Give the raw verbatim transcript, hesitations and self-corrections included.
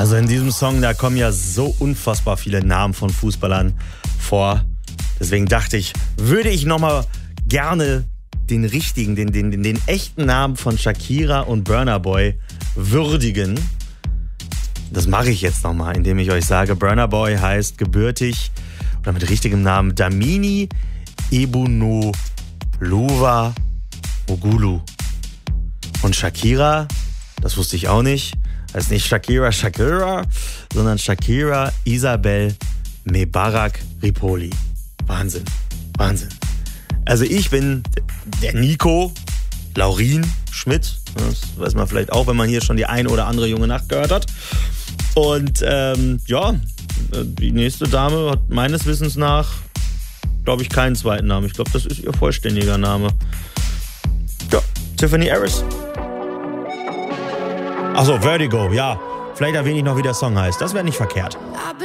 Also in diesem Song, da kommen ja so unfassbar viele Namen von Fußballern vor. Deswegen dachte ich, würde ich nochmal gerne den richtigen, den, den, den, den echten Namen von Shakira und Burna Boy würdigen. Das mache ich jetzt nochmal, indem ich euch sage, Burna Boy heißt gebürtig oder mit richtigem Namen Dlamini Ebunolova Ogulu. Und Shakira, das wusste ich auch nicht, heißt nicht Shakira Shakira, sondern Shakira Isabel Mebarak Ripoli. Wahnsinn, Wahnsinn. Also ich bin der Nico Laurin Schmidt. Das weiß man vielleicht auch, wenn man hier schon die eine oder andere junge Nacht gehört hat. Und ähm, ja, die nächste Dame hat meines Wissens nach, glaube ich, keinen zweiten Namen. Ich glaube, das ist ihr vollständiger Name. Ja, Tiffany Harris. Achso, Vertigo, ja. Vielleicht erwähne ich noch, wie der Song heißt. Das wäre nicht verkehrt.